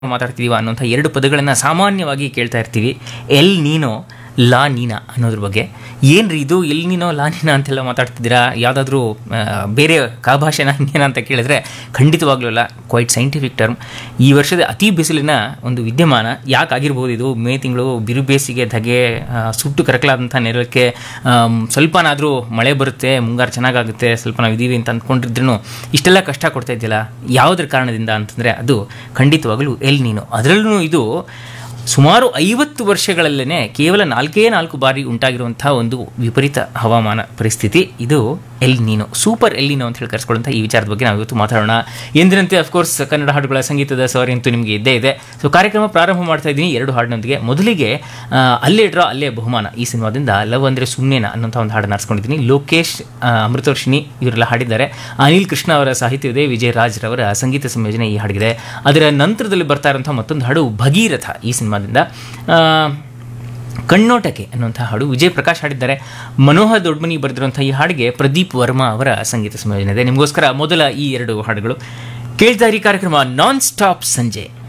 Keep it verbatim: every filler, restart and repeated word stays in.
ಮಾತಾಡ್ತೀವಿ ಅನ್ನೋಂಥ ಎರಡು ಪದಗಳನ್ನು ಸಾಮಾನ್ಯವಾಗಿ ಕೇಳ್ತಾ ಇರ್ತೀವಿ. ಎಲ್ ನೀನೋ ಲಾ ನೀನಾ ಅನ್ನೋದ್ರ ಬಗ್ಗೆ. ಏನ್ರಿ ಇದು ಎಲ್ ನೀನೋ ಲಾ ನೀನಾ ಅಂತೆಲ್ಲ ಮಾತಾಡ್ತಿದ್ದೀರಾ, ಯಾವುದಾದ್ರೂ ಬೇರೆ ಕಾಭಾಷೆನ ಹಿಂಗೇನ ಅಂತ ಕೇಳಿದ್ರೆ ಖಂಡಿತವಾಗ್ಲೂ ಅಲ್ಲ, ಕ್ವೈಟ್ ಸೈಂಟಿಫಿಕ್ ಟರ್ಮ್. ಈ ವರ್ಷದ ಅತಿ ಬಿಸಿಲಿನ ಒಂದು ವಿದ್ಯಮಾನ ಯಾಕಾಗಿರ್ಬೋದು ಇದು. ಮೇ ತಿಂಗಳು ಬಿರು ಬೇಸಿಗೆ ಧಗೆ, ಸುಟ್ಟು ಕರಕಲಾದಂಥ ನೆರಳಕ್ಕೆ ಸ್ವಲ್ಪನಾದರೂ ಮಳೆ ಬರುತ್ತೆ, ಮುಂಗಾರು ಚೆನ್ನಾಗಾಗುತ್ತೆ, ಸ್ವಲ್ಪ ನಾವು ಇದ್ದೀವಿ ಅಂತ ಅಂದ್ಕೊಂಡಿದ್ರೂ ಇಷ್ಟೆಲ್ಲ ಕಷ್ಟ ಕೊಡ್ತಾ ಇದೆಯಲ್ಲ, ಯಾವುದ್ರ ಕಾರಣದಿಂದ ಅಂತಂದರೆ ಅದು ಖಂಡಿತವಾಗಲೂ ಎಲ್ ನೀನೋ. ಅದರಲ್ಲೂ ಇದು ಸುಮಾರು ಐವತ್ತು ವರ್ಷಗಳಲ್ಲೇ ಕೇವಲ ನಾಲ್ಕೇ ನಾಲ್ಕು ಬಾರಿ ಉಂಟಾಗಿರುವಂಥ ಒಂದು ವಿಪರೀತ ಹವಾಮಾನ ಪರಿಸ್ಥಿತಿ ಇದು ಎಲ್ ನೀನೋ, ಸೂಪರ್ ಎಲ್ ನೀನೋ ಅಂತ ಹೇಳಿ ಕರೆಸ್ಕೊಳ್ಳುವಂಥ ಈ ವಿಚಾರದ ಬಗ್ಗೆ ನಾವು ಇವತ್ತು ಮಾತಾಡೋಣ. ಎಂದಿನಂತೆ ಅಫ್ಕೋರ್ಸ್ ಕನ್ನಡ ಹಾಡುಗಳ ಸಂಗೀತದ ಸವಾರಿ ಅಂತೂ ನಿಮಗೆ ಇದ್ದೇ ಇದೆ. ಸೊ ಕಾರ್ಯಕ್ರಮ ಪ್ರಾರಂಭ ಮಾಡ್ತಾ ಇದ್ದೀನಿ ಎರಡು ಹಾಡಿನೊಂದಿಗೆ. ಮೊದಲಿಗೆ ಅಲ್ಲೇ ಡ್ರಾ ಅಲ್ಲೇ ಬಹುಮಾನ ಈ ಸಿನಿಮಾದಿಂದ ಲವ್ ಅಂದರೆ ಸುಮ್ಮನೆನ ಅನ್ನೋಂಥ ಒಂದು ಹಾಡನ್ನು ಆರಿಸ್ಕೊಂಡಿದ್ದೀನಿ. ಲೋಕೇಶ್, ಅಮೃತವರ್ಷಿಣಿ ಇವರೆಲ್ಲ ಹಾಡಿದ್ದಾರೆ. ಅನಿಲ್ ಕೃಷ್ಣ ಅವರ ಸಾಹಿತ್ಯವಿದೆ, ವಿಜಯ್ ರಾಜ್ರವರ ಸಂಗೀತ ಸಂಯೋಜನೆ ಈ ಹಾಡಿಗಿದೆ. ಅದರ ನಂತರದಲ್ಲಿ ಬರ್ತಾ ಇರೋಂಥ ಮತ್ತೊಂದು ಹಾಡು ಭಗೀರಥ ಈ ಸಿನಿಮಾದಿಂದ. ಕಣ್ಣೋಟಕ್ಕೆ ಅನ್ನುವಂಥ ಹಾಡು ವಿಜಯ್ ಪ್ರಕಾಶ್ ಹಾಡಿದ್ದಾರೆ. ಮನೋಹರ್ ದೊಡ್ಮನಿ ಬರೆದಿರುವಂಥ ಈ ಹಾಡಿಗೆ ಪ್ರದೀಪ್ ವರ್ಮಾ ಅವರ ಸಂಗೀತ ಸಂಯೋಜನೆ ಇದೆ. ನಿಮಗೋಸ್ಕರ ಮೊದಲ ಈ ಎರಡು ಹಾಡುಗಳು ಕೇಳ್ತಾ ಇರಿ. ಕಾರ್ಯಕ್ರಮ ನಾನ್ ಸ್ಟಾಪ್ ಸಂಜೆ.